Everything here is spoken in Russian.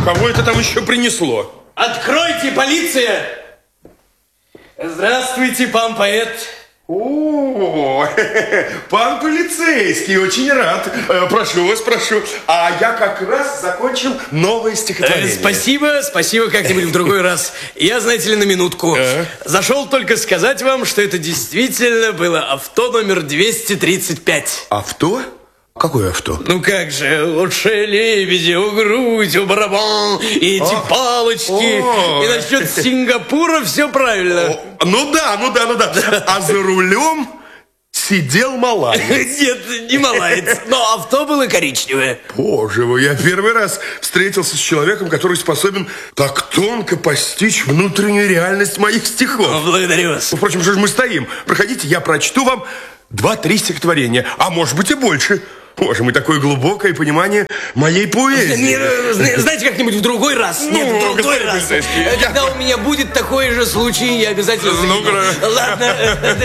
Кого это там еще принесло? Откройте, полиция! Здравствуйте, пан поэт. О, пан полицейский, очень рад. Прошу вас, прошу. А я как раз закончил новое стихотворение. Спасибо, как-нибудь в другой раз. Я, знаете ли, на минутку. Зашел только сказать вам, что это действительно было авто номер 235. Авто? Какое авто? Ну как же, лучше лебеди, у грудь, у барабан, и эти палочки. И насчет Сингапура все правильно. Ну да. А за рулем сидел малаец. Нет, не малаец, но авто было коричневое. Боже мой, я первый раз встретился с человеком, который способен так тонко постичь внутреннюю реальность моих стихов. Благодарю вас. Впрочем, что же мы стоим? Проходите, я прочту вам 2-3 стихотворения, а может быть и больше. Боже мой, такое глубокое понимание моей поэзии. Знаете, как-нибудь в другой раз. Нет, в другой раз. Когда у меня будет такой же случай, я обязательно... Ну, Ладно.